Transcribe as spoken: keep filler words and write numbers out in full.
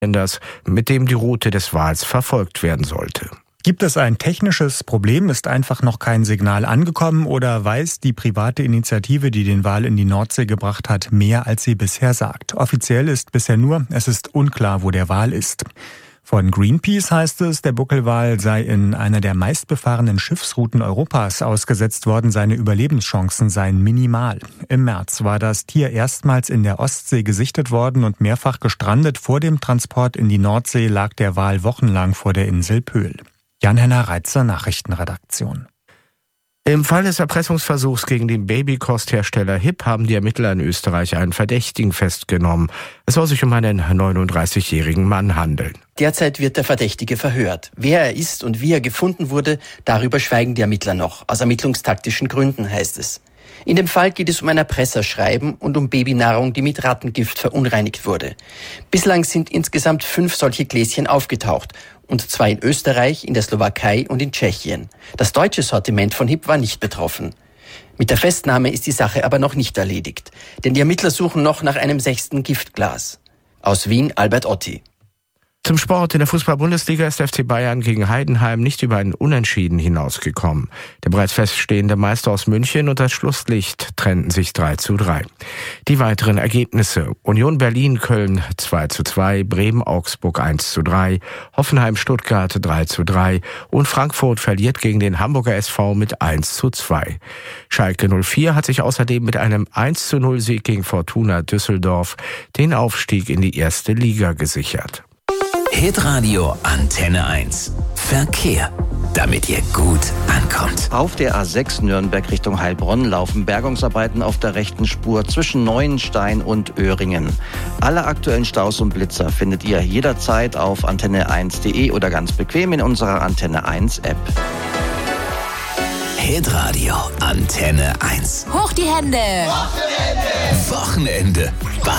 mit dem die Route des Wals verfolgt werden sollte. Gibt es ein technisches Problem? Ist einfach noch kein Signal angekommen oder weiß die private Initiative, die den Wal in die Nordsee gebracht hat, mehr als sie bisher sagt? Offiziell ist bisher nur, es ist unklar, wo der Wal ist. Von Greenpeace heißt es, der Buckelwal sei in einer der meistbefahrenen Schiffsrouten Europas ausgesetzt worden. Seine Überlebenschancen seien minimal. Im März war das Tier erstmals in der Ostsee gesichtet worden und mehrfach gestrandet. Vor dem Transport in die Nordsee lag der Wal wochenlang vor der Insel Pöhl. Jan-Henner Reitzer, Nachrichtenredaktion. Im Fall des Erpressungsversuchs gegen den Babykosthersteller H I P haben die Ermittler in Österreich einen Verdächtigen festgenommen. Es soll sich um einen neununddreißigjährigen Mann handeln. Derzeit wird der Verdächtige verhört. Wer er ist und wie er gefunden wurde, darüber schweigen die Ermittler noch. Aus ermittlungstaktischen Gründen, heißt es. In dem Fall geht es um ein Erpresserschreiben und um Babynahrung, die mit Rattengift verunreinigt wurde. Bislang sind insgesamt fünf solche Gläschen aufgetaucht. Und zwar in Österreich, in der Slowakei und in Tschechien. Das deutsche Sortiment von H I P war nicht betroffen. Mit der Festnahme ist die Sache aber noch nicht erledigt. Denn die Ermittler suchen noch nach einem sechsten Giftglas. Aus Wien, Albert Otti. Zum Sport. In der Fußball-Bundesliga ist der F C Bayern gegen Heidenheim nicht über ein Unentschieden hinausgekommen. Der bereits feststehende Meister aus München und das Schlusslicht trennten sich drei zu drei. Die weiteren Ergebnisse: Union Berlin-Köln zwei zu zwei, Bremen-Augsburg eins zu drei, Hoffenheim-Stuttgart drei zu drei und Frankfurt verliert gegen den Hamburger S V mit eins zu zwei. Schalke null vier hat sich außerdem mit einem eins zu null Sieg gegen Fortuna Düsseldorf den Aufstieg in die erste Liga gesichert. Hitradio Antenne eins. Verkehr, damit ihr gut ankommt. Auf der A sechs Nürnberg Richtung Heilbronn laufen Bergungsarbeiten auf der rechten Spur zwischen Neuenstein und Öhringen. Alle aktuellen Staus und Blitzer findet ihr jederzeit auf antenne eins punkt de oder ganz bequem in unserer Antenne eins App. Hitradio Antenne eins. Hoch die Hände! Wochenende. Wochenende.